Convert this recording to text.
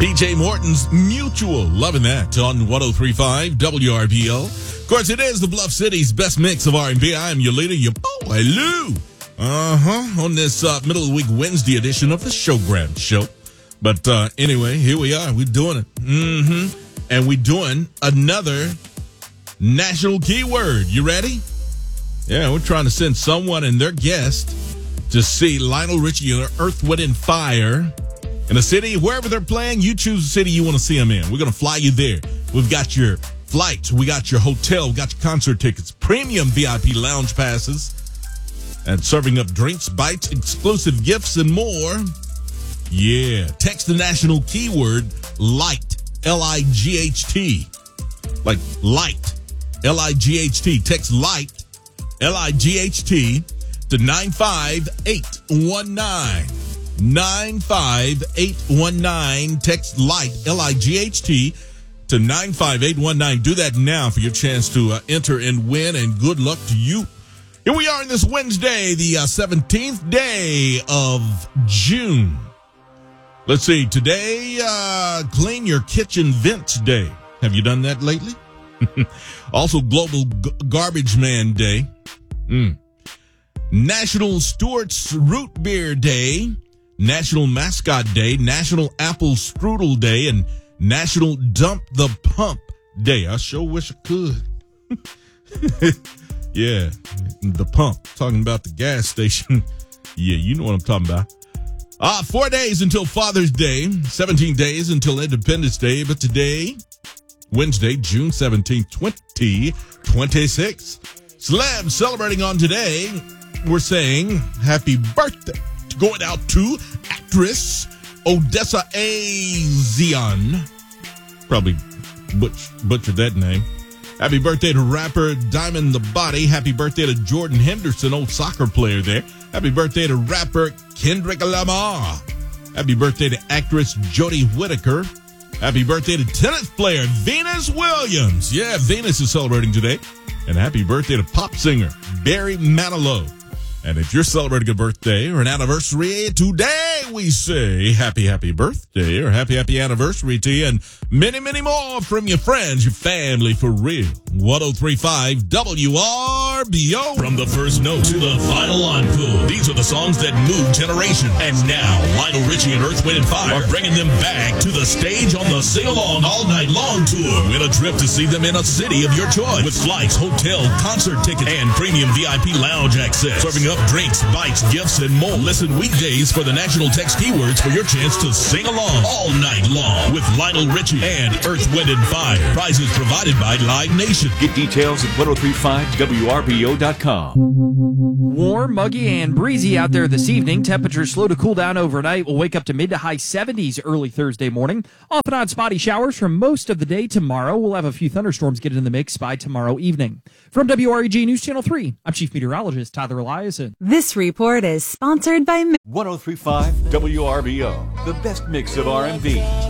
PJ Morton's Mutual. Loving that on 103.5 WRBO. Of course, it is the Bluff City's best mix of R&B. I am your leader, your boy, Lou. On this middle of the week Wednesday edition of the Showgram Show. But anyway, here we are. We're doing it. And we're doing another national keyword. You ready? Yeah, we're trying to send someone and their guest to see Lionel Richie and Earth, Wind & Fire in a city. Wherever they're playing, you choose the city you want to see them in. We're going to fly you there. We've got your flights. We got your hotel. We got your concert tickets, premium VIP lounge passes, and serving up drinks, bites, exclusive gifts, and more. Yeah. Text the national keyword LIGHT, L-I-G-H-T. Like light, L-I-G-H-T. Text LIGHT, L-I-G-H-T to 95819. 95819. Text LIGHT, L-I-G-H-T to 95819. Do that now for your chance to enter and win, and good luck to you. Here we are on this Wednesday, the 17th day of June. Let's see, today, Clean Your Kitchen Vents Day. Have you done that lately? Also, Global Garbage Man Day. National Stewart's Root Beer Day. National Mascot Day. National Apple Strudel Day. And National Dump the Pump Day. I sure wish I could. Yeah, the pump. Talking about the gas station. Yeah, you know what I'm talking about. 4 days until Father's Day. 17 days until Independence Day. But today, Wednesday, June 17th, 2026. Celebs celebrating on today. We're saying happy birthday going out to actress Odessa Azion. Probably butchered that name. Happy birthday to rapper Diamond the Body. Happy birthday to Jordan Henderson, old soccer player there. Happy birthday to rapper Kendrick Lamar. Happy birthday to actress Jodie Whittaker. Happy birthday to tennis player Venus Williams. Yeah, Venus is celebrating today. And happy birthday to pop singer Barry Manilow. And if you're celebrating a birthday or an anniversary today, we say happy birthday or happy anniversary to you, and many, many more from your friends, your family, for real. 103.5 WRBO. From the first note to the final encore, these are the songs that move generations. And now, Lionel Richie and Earth, Wind & Fire are bringing them back to the stage on the Sing Along All Night Long tour. Win a trip to see them in a city of your choice with flights, hotel, concert tickets, and premium VIP lounge access. Serving up drinks, bites, gifts, and more. Listen weekdays for the national text keywords for your chance to sing along all night long with Lionel Richie and Earth, Wind & Fire. Prizes provided by Live Nation. Get details at 1035WRBO.com. Warm, muggy, and breezy out there this evening. Temperatures slow to cool down overnight. We'll wake up to mid to high 70s early Thursday morning. Off and on spotty showers for most of the day tomorrow. We'll have a few thunderstorms get in the mix by tomorrow evening. From WREG News Channel 3, I'm Chief Meteorologist Tyler Eliason. This report is sponsored by 1035 WRBO, the best mix of R&B.